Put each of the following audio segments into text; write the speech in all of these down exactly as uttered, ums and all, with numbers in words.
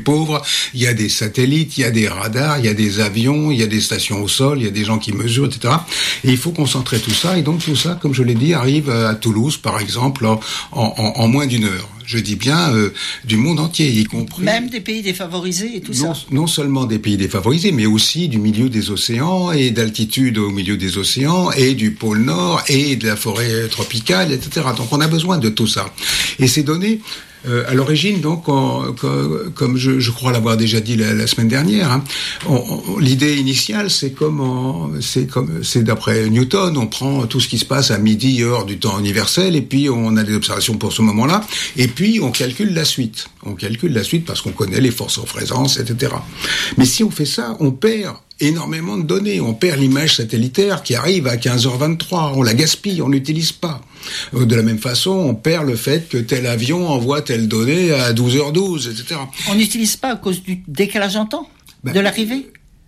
pauvre, il y a des satellites, il y a des radars, il y a des avions, il y a des stations au sol, il y a des gens qui mesurent, et cetera. Et il faut concentrer tout ça. Et donc tout ça, comme je l'ai dit, arrive à Toulouse, par exemple, en, en, en moins d'une heure. Je dis bien euh, du monde entier, y compris... Même des pays défavorisés et tout non, ça. Non seulement des pays défavorisés, mais aussi du milieu des océans et d'altitude au milieu des océans et du pôle Nord et de la forêt tropicale, et cetera. Donc on a besoin de tout ça. Et ces données... Euh, à l'origine, donc, en, comme, comme je, je crois l'avoir déjà dit la, la semaine dernière, hein, on, on, l'idée initiale, c'est comme, en, c'est comme, c'est d'après Newton, on prend tout ce qui se passe à midi, heure du temps universel, et puis on a des observations pour ce moment-là, et puis on calcule la suite. On calcule la suite parce qu'on connaît les forces en présence, et cetera. Mais si on fait ça, on perd énormément de données. On perd l'image satellitaire qui arrive à quinze heures vingt-trois. On la gaspille, on l'utilise pas. De la même façon, on perd le fait que tel avion envoie telle donnée à douze heures douze, et cetera. On n'utilise pas à cause du décalage en temps ben, de l'arrivée.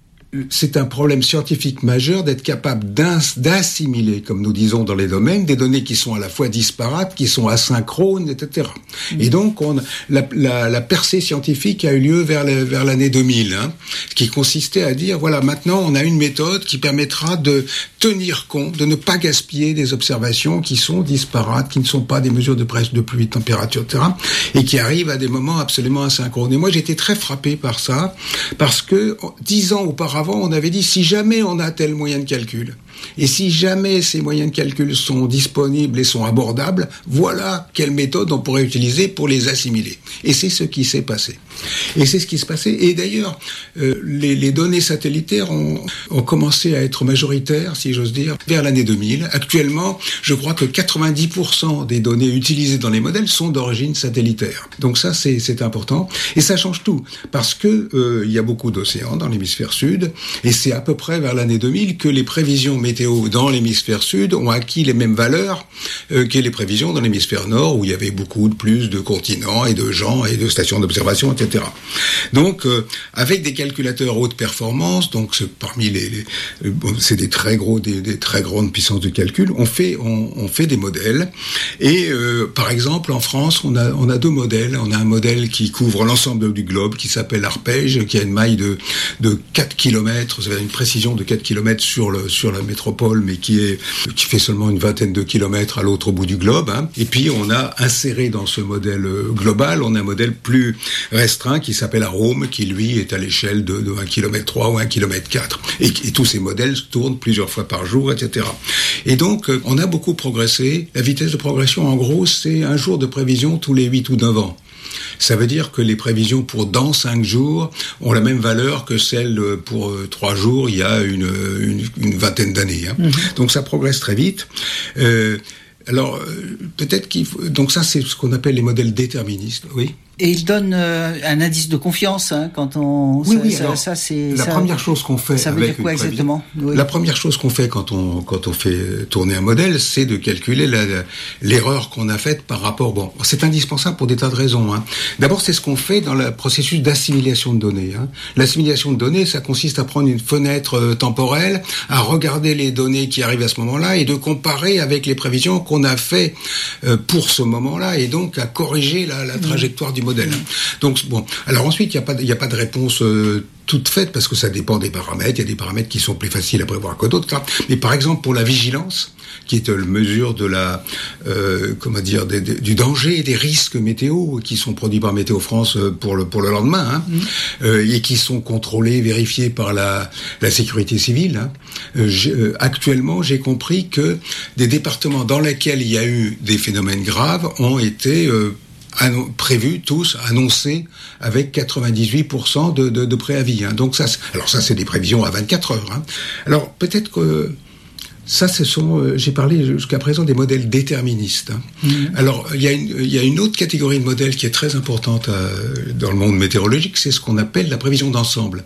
C'est un problème scientifique majeur d'être capable d'assimiler, comme nous disons dans les domaines, des données qui sont à la fois disparates, qui sont asynchrones, et cetera. Mmh. Et donc, on, la, la, la percée scientifique a eu lieu vers, le, vers l'année deux mille, hein, qui consistait à dire, voilà, maintenant, on a une méthode qui permettra de tenir compte, de ne pas gaspiller des observations qui sont disparates, qui ne sont pas des mesures de presse, de pluie, de température, et cetera, et qui arrivent à des moments absolument asynchrones. Et moi, j'ai été très frappé par ça, parce que dix ans auparavant, Avant, on avait dit, si jamais on a tel moyen de calcul, et si jamais ces moyens de calcul sont disponibles et sont abordables, voilà quelle méthode on pourrait utiliser pour les assimiler. Et c'est ce qui s'est passé. Et c'est ce qui s'est passé. Et d'ailleurs, euh, les, les données satellitaires ont, ont commencé à être majoritaires, si j'ose dire, vers l'année deux mille. Actuellement, je crois que quatre-vingt-dix pour cent des données utilisées dans les modèles sont d'origine satellitaire. Donc ça, c'est, c'est important. Et ça change tout, parce que euh, il y a beaucoup d'océans dans l'hémisphère sud, et c'est à peu près vers l'année deux mille que les prévisions météo dans l'hémisphère sud ont acquis les mêmes valeurs euh, que les prévisions dans l'hémisphère nord, où il y avait beaucoup de plus de continents et de gens et de stations d'observation, et cetera. Donc, euh, avec des calculateurs haute performance, donc c'est parmi les, les euh, bon, c'est des très gros, des, des très grandes puissances de calcul, on fait, on, on fait des modèles. Et euh, par exemple, en France, on a, on a deux modèles. On a un modèle qui couvre l'ensemble du globe, qui s'appelle Arpège, qui a une maille de de quatre kilomètres, c'est-à-dire une précision de quatre kilomètres sur le sur la métropole, mais qui est qui fait seulement une vingtaine de kilomètres à l'autre bout du globe. Hein. Et puis on a inséré dans ce modèle global, on a un modèle plus restreint qui s'appelle Arome, qui lui est à l'échelle de, de un kilomètre trois ou un kilomètre quatre. Et, et tous ces modèles tournent plusieurs fois par jour, et cetera. Et donc on a beaucoup progressé. La vitesse de progression, en gros, c'est un jour de prévision tous les huit ou neuf ans. Ça veut dire que les prévisions pour dans cinq jours ont la même valeur que celles pour trois jours il y a une, une, une vingtaine d'années. Hein. Mmh. Donc ça progresse très vite. Euh, alors peut-être qu'il faut... Donc ça, c'est ce qu'on appelle les modèles déterministes. Oui. Et il donne euh, un indice de confiance hein, quand on. Oui, ça, oui. Ça, alors, ça, c'est, la ça, première chose qu'on fait. Ça veut avec dire quoi exactement oui. La première chose qu'on fait quand on quand on fait tourner un modèle, c'est de calculer la, la, l'erreur qu'on a faite par rapport. Bon, c'est indispensable pour des tas de raisons. Hein. D'abord, c'est ce qu'on fait dans le processus d'assimilation de données. Hein. L'assimilation de données, ça consiste à prendre une fenêtre euh, temporelle, à regarder les données qui arrivent à ce moment-là et de comparer avec les prévisions qu'on a fait euh, pour ce moment-là, et donc à corriger la, la trajectoire mmh. du modèle. Mmh. Donc bon, alors ensuite il y a pas il y a pas de réponse euh, toute faite parce que ça dépend des paramètres. Il y a des paramètres qui sont plus faciles à prévoir que d'autres. Là. Mais par exemple pour la vigilance, qui est la mesure de la euh, comment dire des, des, du danger et des risques météo qui sont produits par Météo France pour le pour le lendemain hein, mmh. euh, et qui sont contrôlés, vérifiés par la la sécurité civile. Hein. Euh, j'ai, euh, actuellement, j'ai compris que des départements dans lesquels il y a eu des phénomènes graves ont été euh, Annon, prévus tous, annoncés avec quatre-vingt-dix-huit pour cent de, de, de préavis. Hein. Donc ça, alors ça, c'est des prévisions à vingt-quatre heures. Hein. Alors peut-être que ça, ce sont, euh, j'ai parlé jusqu'à présent des modèles déterministes. Hein. Mmh. Alors il y a une, il y a une autre catégorie de modèles qui est très importante euh, dans le monde météorologique, c'est ce qu'on appelle la prévision d'ensemble.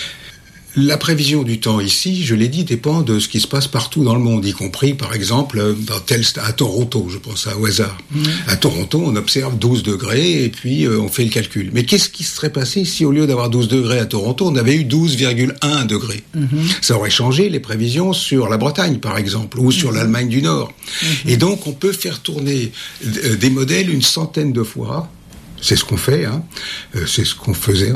La prévision du temps ici, je l'ai dit, dépend de ce qui se passe partout dans le monde, y compris, par exemple, dans tel, à Toronto, je pense à au hasard. Mmh. À Toronto, on observe douze degrés et puis euh, on fait le calcul. Mais qu'est-ce qui serait passé si, au lieu d'avoir douze degrés à Toronto, on avait eu douze virgule un degrés mmh. Ça aurait changé les prévisions sur la Bretagne, par exemple, ou sur mmh. l'Allemagne du Nord. Mmh. Et donc, on peut faire tourner des modèles une centaine de fois. C'est ce qu'on fait, hein. C'est ce qu'on faisait